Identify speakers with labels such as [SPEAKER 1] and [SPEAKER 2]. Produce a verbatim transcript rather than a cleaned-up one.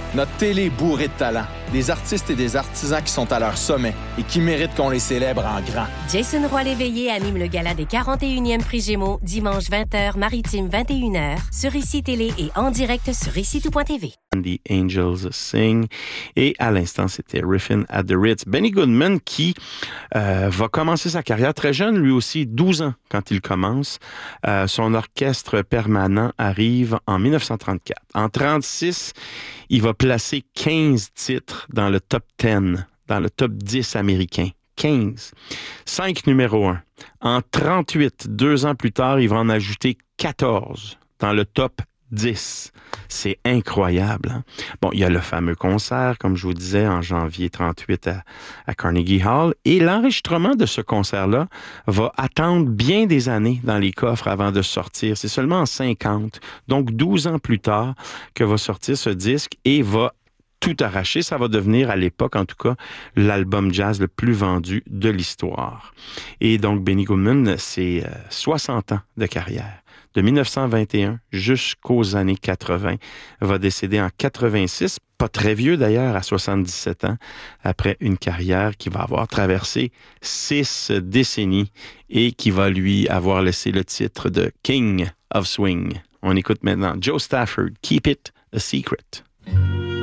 [SPEAKER 1] Notre télé est bourrée de talent, des artistes et des artisans qui sont à leur sommet et qui méritent qu'on les célèbre en grand.
[SPEAKER 2] Jason Roy-Léveillé anime le gala des quarante et unième Prix Gémeaux, dimanche vingt heures, Maritime vingt et une heures, sur Ici Télé et en direct sur ici tout point t v.
[SPEAKER 3] The Angels Sing. Et à l'instant, c'était Riffin' at the Ritz. Benny Goodman qui euh, va commencer sa carrière très jeune, lui aussi, douze ans quand il commence. Euh, son orchestre permanent arrive en dix-neuf cent trente-quatre. En trente-six, il va placer quinze titres dans le top dix, dans le top dix américain. quinze. cinq numéro un. En trente-huit, deux ans plus tard, il va en ajouter quatorze dans le top dix. C'est incroyable. Hein? Bon, il y a le fameux concert, comme je vous disais, en janvier trente-huit à, à Carnegie Hall. Et l'enregistrement de ce concert-là va attendre bien des années dans les coffres avant de sortir. C'est seulement en cinquante, donc douze ans plus tard, que va sortir ce disque et va tout arracher. Ça va devenir, à l'époque en tout cas, l'album jazz le plus vendu de l'histoire. Et donc, Benny Goodman, c'est euh, soixante ans de carrière. De dix-neuf cent vingt et un jusqu'aux années quatre-vingts, va décéder en quatre-vingt-six, pas très vieux d'ailleurs, à soixante-dix-sept ans, après une carrière qui va avoir traversé six décennies et qui va lui avoir laissé le titre de King of Swing. On écoute maintenant Joe Stafford, Keep It a Secret.